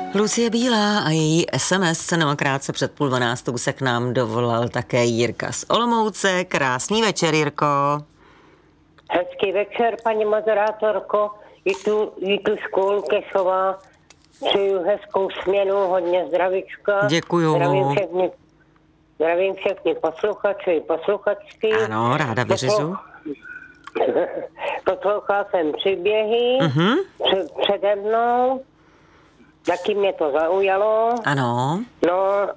Lucie Bílá a její SMS, no a krátce před 11:30 se k nám dovolal také Jirka z Olomouce. Krásný večer, Jirko. Hezký večer, paní moderátorko. I tu školu Kešová. Přeju hezkou směnu, hodně zdravíčka. Děkuju. Zdravím všechny posluchače i posluchačky. Ano, ráda vyřizu. Poslouchal jsem příběhy přede mnou. Taky mě to zaujalo. Ano. No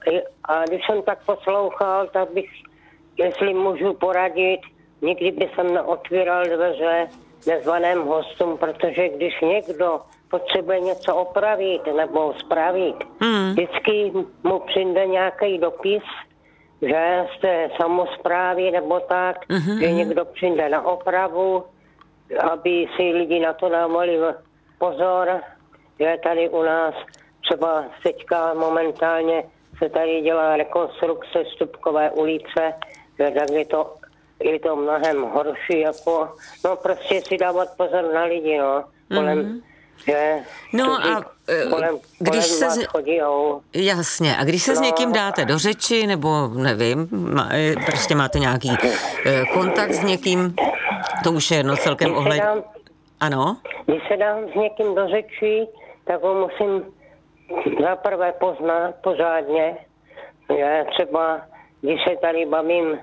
a když jsem tak poslouchal, tak bych, jestli můžu poradit, nikdy by jsem neotvíral dveře nezvaným hostům, protože když někdo potřebuje něco opravit nebo spravit, vždycky mu přijde nějaký dopis, že z té samosprávy nebo tak, že někdo přijde na opravu, aby si lidi na to dávali pozor, že tady u nás třeba teďka momentálně se tady dělá rekonstrukce Stupkové ulice, že tak je to mnohem horší, jako, no prostě si dávat pozor na lidi, no, kolem, že no a když se jasně, a když se s někým dáte do řeči, nebo nevím, prostě máte nějaký kontakt s někým, to už je jedno celkem ohled. Ano? Když se dám s někým do řeči, tak ho musím zaprvé poznat pořádně. Já třeba, když se tady bavím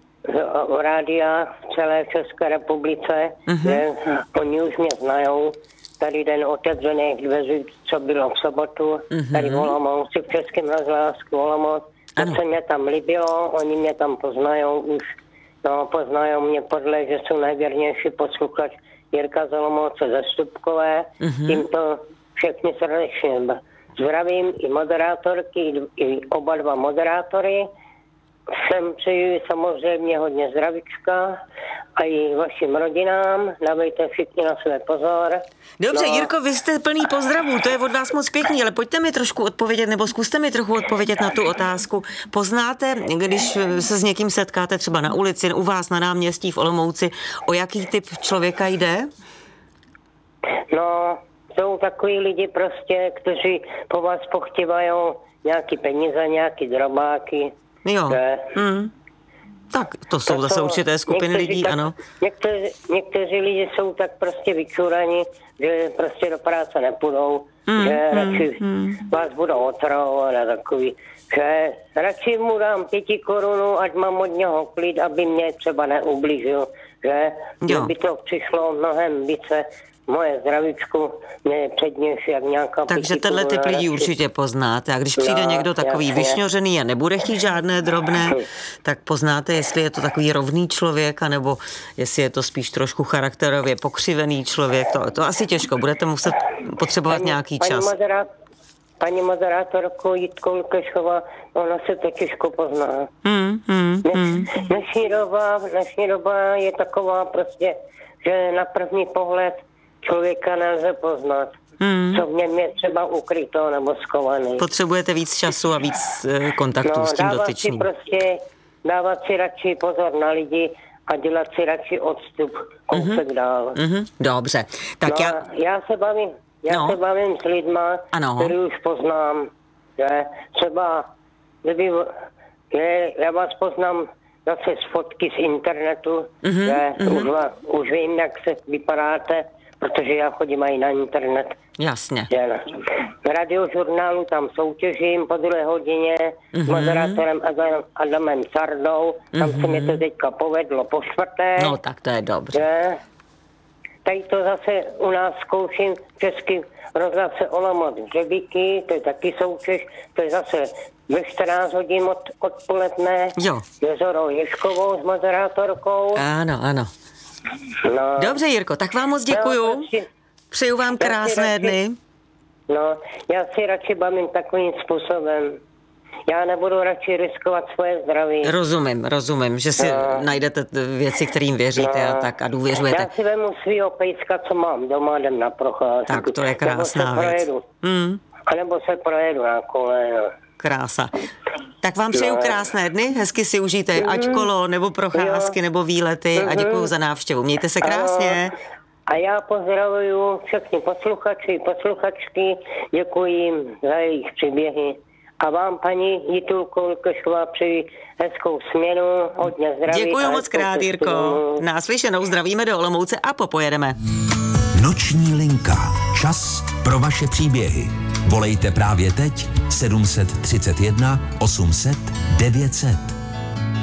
v rádiách v celé České republice, že oni už mě znajou. Tady den otevřených dveří, co bylo v sobotu, tady v Olomouci, v Českém rozhlásku Olomouc. To se mě tam líbilo, oni mě tam poznajou už. No, poznají mě podle, že jsou nejvěrnější posluchač Jirka z Olomouce ze Stupkové. Tímto všechny srdečně zdravím i moderátorky, i oba dva moderátory. Všem přeju samozřejmě hodně zdravíčka a i vašim rodinám. Dávejte všichni na své pozor. Dobře, no. Jirko, vy jste plný pozdravů, to je od vás moc pěkný, ale pojďte mi trošku odpovědět, nebo zkuste mi trochu odpovědět na tu otázku. Poznáte, když se s někým setkáte třeba na ulici, u vás na náměstí v Olomouci, o jaký typ člověka jde? No, jsou takový lidi prostě, kteří po vás pochtěvají nějaký peníze, nějaký drobáky. Jo. Tak to jsou zase určité skupiny lidí, tak, ano. Někteří lidi jsou tak prostě vyčuraní, že prostě do práce nepůjdou, že radši vás budou otravovat a takový, že radši mu dám 5 korun, ať mám od něho klid, aby mě třeba neublížil, že by to přišlo mnohem více. Moje zdravíčku mě je přednější jak nějaká. Takže tenhle typ lidí určitě poznáte. A když přijde někdo takový vyšňořený a nebude chtít žádné drobné, tak poznáte, jestli je to takový rovný člověk, anebo jestli je to spíš trošku charakterově pokřivený člověk. To asi těžko. Budete muset potřebovat nějaký čas. Paní moderátorko Jitko Lukešová, ona se to těžko pozná. Dnešní doba je taková prostě, že na první pohled člověka nelze poznat. Co v něm je třeba ukryto nebo schovaný. Potřebujete víc času a víc kontaktu s tím dotyčným. Dávat si radši pozor na lidi a dělat si radši odstup kousek dál. Dobře. Tak já se bavím s lidma, který už poznám. Že? Třeba, já vás poznám zase z fotky z internetu, že už vím, jak se vypadáte, protože já chodím i na internet. Jasně. V radiožurnálu tam soutěžím po 2 hodině s moderátorem Adamem Sardou. Tam se mi to teďka povedlo po 4. No tak to je dobře. Že? Tady to zase u nás zkouším Český rozhlase Olomouc Hřebíky, to je taky soutěž, to je zase ve 14 hodin odpoledne. Jo. S Zorou Ježkovou s moderátorkou. Ano. No. Dobře, Jirko, tak vám moc děkuju. Přeju vám krásné dny. No, já si radši bavím takovým způsobem. Já nebudu radši riskovat svoje zdraví. Rozumím, že si najdete věci, kterým věříte a důvěřujete. Já si vemu svýho pejska, co mám doma, jdem na procházku. Tak to je krásná věc. A nebo se projedu na kole. No. Krása. Tak vám přeju krásné dny, hezky si užijte ať kolo, nebo procházky, nebo výlety a děkuju za návštěvu. Mějte se krásně. A já pozdravuju všechny posluchači, posluchačky, děkuji jim za jejich příběhy. A vám, paní Jitulko Lukešová, přeji hezkou směnu, hodně zdraví. Děkuji moc krát, Jirko. Naslyšenou, zdravíme do Olomouce a popojedeme. Noční linka. Čas pro vaše příběhy. Volejte právě teď 731 800 900.